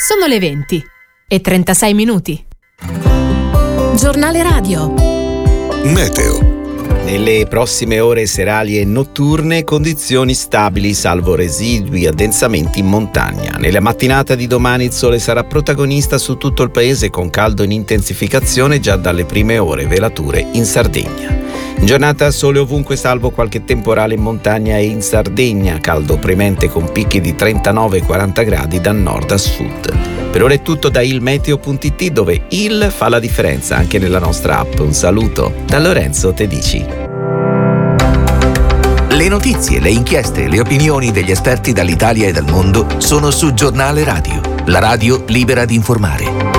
Sono le 20:36. Giornale radio. Meteo. Nelle prossime ore serali e notturne condizioni stabili salvo residui addensamenti in montagna. Nella mattinata di domani il sole sarà protagonista su tutto il paese con caldo in intensificazione già dalle prime ore, velature in Sardegna. In giornata sole ovunque salvo qualche temporale in montagna e in Sardegna, caldo premente con picchi di 39-40 gradi da nord a sud. Per ora è tutto da ilmeteo.it, dove il fa la differenza anche nella nostra app. Un saluto da Lorenzo Tedici. Le notizie, le inchieste, le opinioni degli esperti dall'Italia e dal mondo sono su Giornale Radio, la radio libera di informare.